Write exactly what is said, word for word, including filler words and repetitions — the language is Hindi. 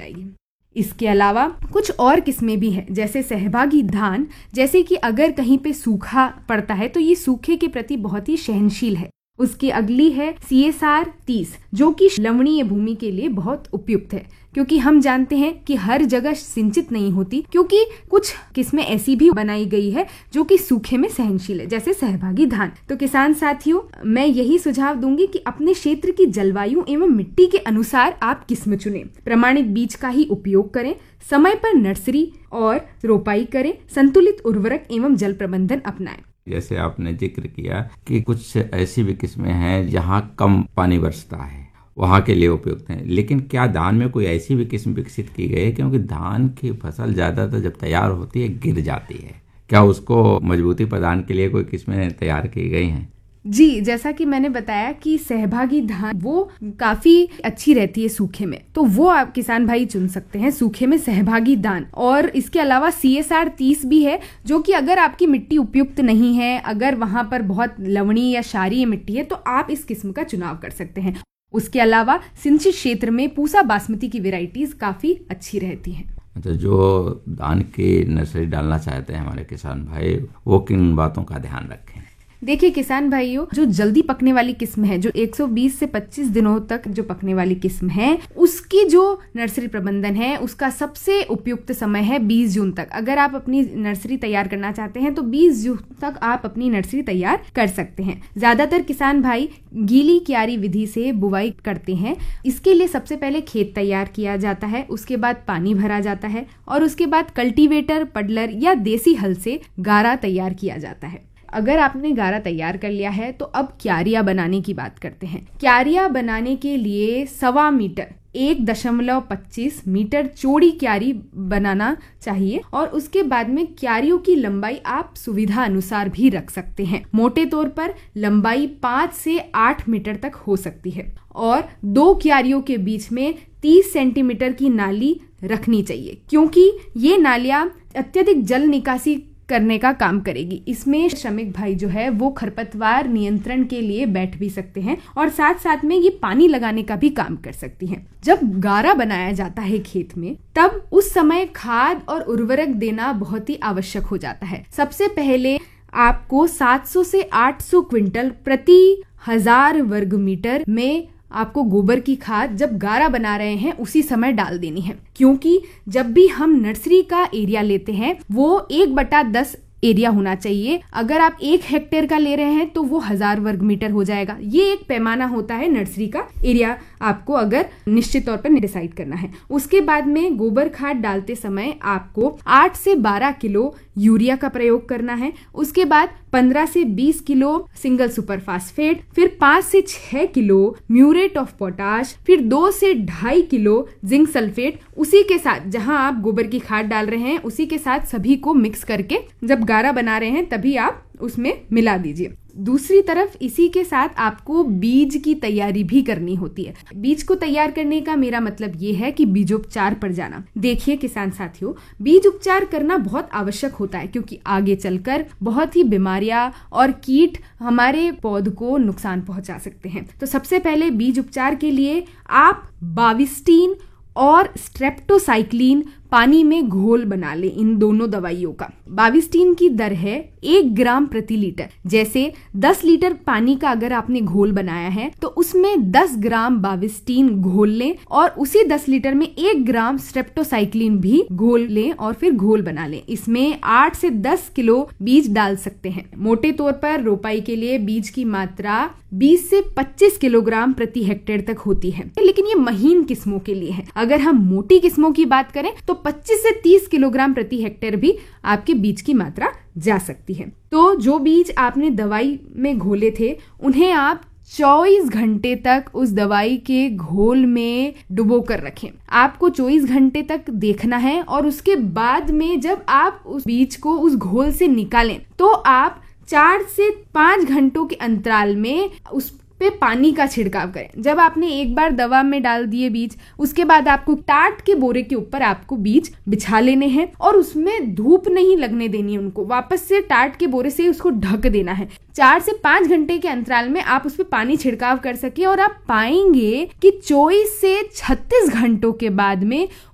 जाएगी। इसके अलावा कुछ और किस्में भी हैं, जैसे सहभागी धान, जैसे कि अगर कहीं पे सूखा पड़ता है तो ये सूखे के प्रति बहुत ही सहनशील है। उसकी अगली है सी एस आर तीस, जो कि लवणीय भूमि के लिए बहुत उपयुक्त है, क्योंकि हम जानते हैं कि हर जगह सिंचित नहीं होती, क्योंकि कुछ किस्में ऐसी भी बनाई गई है जो कि सूखे में सहनशील है, जैसे सहभागी धान। तो किसान साथियों, मैं यही सुझाव दूंगी कि अपने क्षेत्र की जलवायु एवं मिट्टी के अनुसार आप किस्म चुनें, प्रमाणित बीज का ही उपयोग करें, समय पर नर्सरी और रोपाई करें, संतुलित उर्वरक एवं जल प्रबंधन अपनाएं। जैसे आपने जिक्र किया कि कुछ ऐसी भी किस्में हैं जहाँ कम पानी बरसता है, वहाँ के लिए उपयुक्त हैं, लेकिन क्या धान में कोई ऐसी भी किस्म विकसित की गई है? क्योंकि धान की फसल ज़्यादातर जब तैयार होती है गिर जाती है, क्या उसको मजबूती प्रदान के लिए कोई किस्में तैयार की गई हैं? जी, जैसा कि मैंने बताया कि सहभागी धान वो काफी अच्छी रहती है सूखे में, तो वो आप किसान भाई चुन सकते हैं सूखे में सहभागी धान। और इसके अलावा सी एस आर तीस भी है, जो कि अगर आपकी मिट्टी उपयुक्त नहीं है, अगर वहां पर बहुत लवणीय या क्षारीय मिट्टी है, तो आप इस किस्म का चुनाव कर सकते हैं। उसके अलावा सिंचित क्षेत्र में पूसा बासमती की वेराइटीज काफी अच्छी रहती हैं। तो जो धान की नर्सरी डालना चाहते हैं हमारे किसान भाई, वो किन बातों का ध्यान रखें? देखिए किसान भाइयों, जो जल्दी पकने वाली किस्म है, जो एक सौ बीस से पच्चीस दिनों तक जो पकने वाली किस्म है, उसकी जो नर्सरी प्रबंधन है उसका सबसे उपयुक्त समय है बीस जून तक। अगर आप अपनी नर्सरी तैयार करना चाहते हैं तो बीस जून तक आप अपनी नर्सरी तैयार कर सकते हैं। ज्यादातर किसान भाई गीली क्यारी विधि से बुवाई करते हैं। इसके लिए सबसे पहले खेत तैयार किया जाता है, उसके बाद पानी भरा जाता है और उसके बाद कल्टीवेटर, पडलर या देसी हल से गारा तैयार किया जाता है। अगर आपने गारा तैयार कर लिया है तो अब क्यारियां बनाने की बात करते हैं। क्यारियां बनाने के लिए सवा मीटर एक दशमलव पच्चीस मीटर चौड़ी क्यारी बनाना चाहिए और उसके बाद में क्यारियों की लंबाई आप सुविधा अनुसार भी रख सकते हैं। मोटे तौर पर लंबाई पाँच से आठ मीटर तक हो सकती है और दो क्यारियों के बीच में तीस सेंटीमीटर की नाली रखनी चाहिए, क्योंकि ये नालियां अत्यधिक जल निकासी करने का काम करेगी। इसमें श्रमिक भाई जो है वो खरपतवार नियंत्रण के लिए बैठ भी सकते हैं और साथ साथ में ये पानी लगाने का भी काम कर सकती हैं। जब गारा बनाया जाता है खेत में, तब उस समय खाद और उर्वरक देना बहुत ही आवश्यक हो जाता है। सबसे पहले आपको सात सौ से आठ सौ क्विंटल प्रति हजार वर्ग मीटर में आपको गोबर की खाद जब गारा बना रहे हैं उसी समय डाल देनी है, क्योंकि जब भी हम नर्सरी का एरिया लेते हैं वो एक बटा दस एरिया होना चाहिए। अगर आप एक हेक्टेयर का ले रहे हैं तो वो हजार वर्ग मीटर हो जाएगा। ये एक पैमाना होता है नर्सरी का एरिया, आपको अगर निश्चित तौर पर डिसाइड करना है। उसके बाद में गोबर खाद डालते समय आपको आठ से बारह किलो यूरिया का प्रयोग करना है। उसके बाद पंद्रह से बीस किलो सिंगल सुपर फास्फेट, फिर पाँच से छह किलो म्यूरेट ऑफ पोटाश, फिर दो से ढाई किलो जिंक सल्फेट। उसी के साथ जहां आप गोबर की खाद डाल रहे हैं उसी के साथ सभी को मिक्स करके जब गारा बना रहे हैं तभी आप उसमें मिला दीजिए। दूसरी तरफ इसी के साथ आपको बीज की तैयारी भी करनी होती है। बीज को तैयार करने का मेरा मतलब ये है कि बीजोपचार पर जाना। देखिए किसान साथियों, बीज उपचार करना बहुत आवश्यक होता है, क्योंकि आगे चलकर बहुत ही बीमारियां और कीट हमारे पौध को नुकसान पहुंचा सकते हैं। तो सबसे पहले बीज उपचार के लिए आप बाविस्टीन और स्ट्रेप्टोसाइक्लिन पानी में घोल बना ले। इन दोनों दवाइयों का बाविस्टीन की दर है एक ग्राम प्रति लीटर। जैसे दस लीटर पानी का अगर आपने घोल बनाया है तो उसमें दस ग्राम बाविस्टीन घोल लें और उसी दस लीटर में एक ग्राम स्ट्रेप्टोसाइक्लिन भी घोल लें और फिर घोल बना लें। इसमें आठ से दस किलो बीज डाल सकते हैं। मोटे तौर पर रोपाई के लिए बीज की मात्रा बीस से पच्चीस किलोग्राम प्रति हेक्टेयर तक होती है, लेकिन ये महीन किस्मों के लिए है। अगर हम मोटी किस्मों की बात करें तो पच्चीस से तीस किलोग्राम प्रति हेक्टेयर भी आपके बीज की मात्रा जा सकती है। तो जो बीज आपने दवाई में घोले थे उन्हें आप चौबीस घंटे तक उस दवाई के घोल में डुबो कर रखें। आपको चौबीस घंटे तक देखना है और उसके बाद में जब आप उस बीज को उस घोल से निकालें तो आप चार से पांच घंटों के अंतराल में उस पे पानी का छिड़काव करें। जब आपने एक बार दवा में डाल दिए बीज, उसके बाद आपको टाट के बोरे के ऊपर आपको बीज बिछा लेने हैं और उसमें धूप नहीं लगने देनी है। उनको वापस से टाट के बोरे से उसको ढक देना है। चार से पांच घंटे के अंतराल में आप उस पर पानी छिड़काव कर सके और आप पाएंगे कि चौबीस से छत्तीस घंटों के बाद में